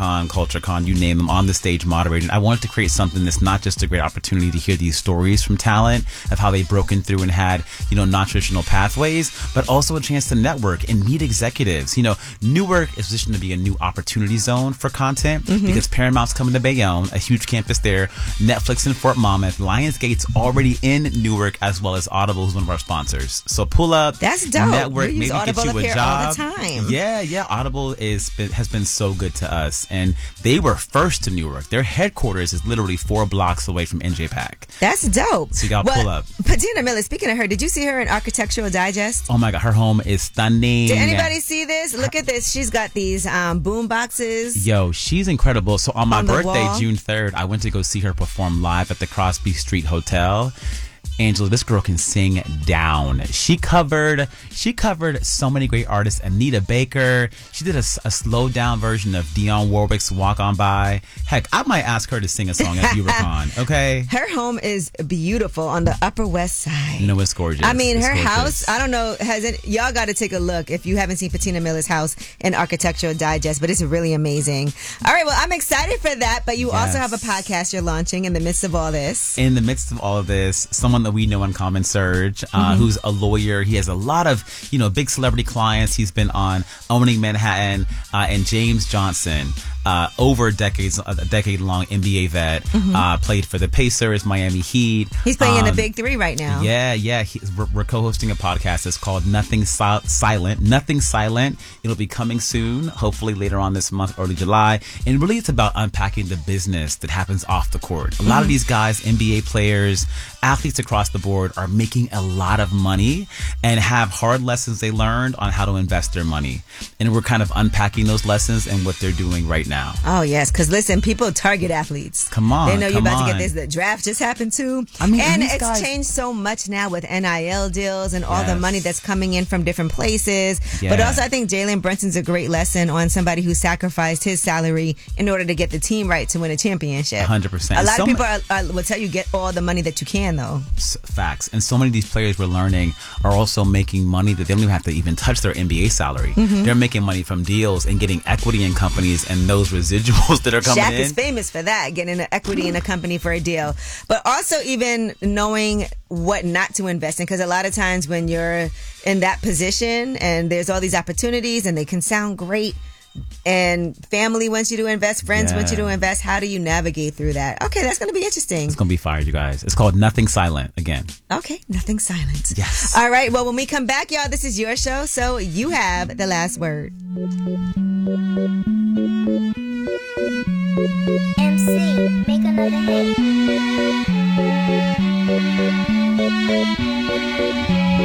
BeaverCon, CultureCon, you name them, on the stage moderating. I wanted to create something that's not just a great opportunity to hear these stories from talent of how they've broken through and had, non-traditional pathways, but also a chance to network and meet executives. Newark is positioned to be a new opportunity zone for content because Paramount's coming to Bayonne, a huge campus there, Netflix in Fort Monmouth, Lionsgate's already in Newark, as well as Audible is one of our sponsors. So pull up. That's dope. Network, we use maybe Audible get you up a here job. all the time. Yeah. Audible has been so good to us, and they were first to Newark. Their headquarters is literally 4 blocks away from NJPAC. That's dope. So you got to pull up. Patina Miller, speaking of her, did you see her in Architectural Digest? Oh my God, her home is stunning. Did anybody see this? Look at this. She's got these boom boxes. Yo, she's incredible. So on my birthday, wall. June 3rd, I went to go see her perform live at the Crosby Street Hotel. Angela, this girl can sing down. She covered so many great artists. Anita Baker. She did a slowed down version of Dionne Warwick's Walk On By. Heck, I might ask her to sing a song at BeaverCon, okay? Her home is beautiful on the Upper West Side. No, it's gorgeous. I mean, it's her gorgeous. house, I don't know, y'all got to take a look if you haven't seen Patina Miller's house in Architectural Digest, but it's really amazing. All right, well, I'm excited for that, but you also have a podcast you're launching in the midst of all this. In the midst of all of this, someone that we know in common, Serge, who's a lawyer. He has a lot of, big celebrity clients. He's been on Owning Manhattan and James Johnson. Over a decade-long NBA vet, played for the Pacers, Miami Heat. He's playing in the Big Three right now. Yeah. We're co-hosting a podcast. It's called Nothing Silent. Nothing Silent. It'll be coming soon, hopefully later on this month, early July. And really, it's about unpacking the business that happens off the court. A lot of these guys, NBA players, athletes across the board, are making a lot of money and have hard lessons they learned on how to invest their money. And we're kind of unpacking those lessons and what they're doing right now. Oh, yes, because listen, people target athletes. Come on. They know you're about to get this. The draft just happened too. I mean, and it's changed so much now with NIL deals and all the money that's coming in from different places. Yeah. But also, I think Jalen Brunson's a great lesson on somebody who sacrificed his salary in order to get the team right to win a championship. 100%. A lot of people will tell you get all the money that you can, though. Facts. And so many of these players we're learning are also making money that they don't even have to even touch their NBA salary. They're making money from deals and getting equity in companies and those residuals that are coming Shaq in. is famous for that, getting an equity in a company for a deal. But also even knowing what not to invest in, because a lot of times when you're in that position and there's all these opportunities and they can sound great, and family wants you to invest, friends want you to invest, how do you navigate through that? Okay, that's going to be interesting. It's going to be fire, you guys. It's called Nothing Silent again. Okay, Nothing Silent. Yes. All right, well, when we come back, y'all, this is your show, so you have the last word. MC, make another hit.